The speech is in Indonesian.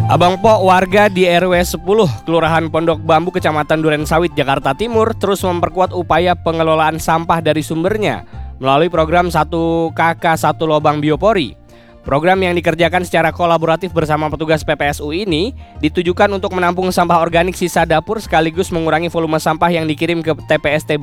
Abang Po, warga di RW 10 Kelurahan Pondok Bambu, Kecamatan Durensawit, Jakarta Timur terus memperkuat upaya pengelolaan sampah dari sumbernya melalui program 1KK 1 Lobang Biopori. Program yang dikerjakan secara kolaboratif bersama petugas PPSU ini ditujukan untuk menampung sampah organik sisa dapur sekaligus mengurangi volume sampah yang dikirim ke TPST